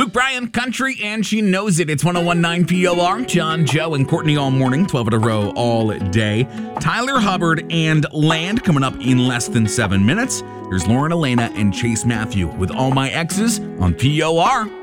Luke Bryan, country, and she knows it. It's 101.9 POR. John, Joe, and Courtney all morning, 12 in a row all day. Tyler Hubbard and Land coming up in less than 7 minutes. Here's Lauren Elena and Chase Matthew with All My Exes on POR.